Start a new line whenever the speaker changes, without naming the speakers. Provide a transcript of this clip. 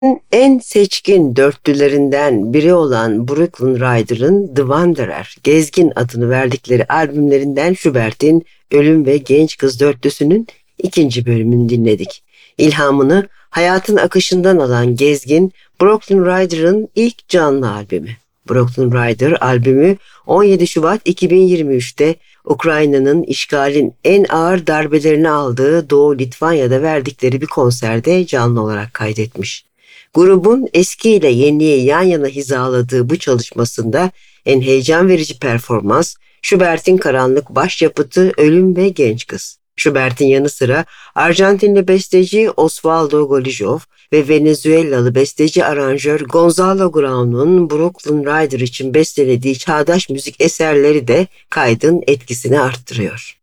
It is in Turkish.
En seçkin dörtlülerinden biri olan Brooklyn Rider'ın The Wanderer, Gezgin adını verdikleri albümlerinden Schubert'in Ölüm ve Genç Kız dörtlüsünün ikinci bölümünü dinledik. İlhamını hayatın akışından alan Gezgin, Brooklyn Rider'ın ilk canlı albümü. Brooklyn Rider albümü 17 Şubat 2023'te Ukrayna'nın işgalin en ağır darbelerini aldığı Doğu Litvanya'da verdikleri bir konserde canlı olarak kaydetmiş. Grubun eski ile yeniyi yan yana hizaladığı bu çalışmasında en heyecan verici performans Schubert'in karanlık başyapıtı Ölüm ve Genç Kız. Schubert'in yanı sıra Arjantinli besteci Osvaldo Golijov ve Venezuelalı besteci aranjör Gonzalo Graun'un Brooklyn Rider için bestelediği çağdaş müzik eserleri de kaydın etkisini arttırıyor.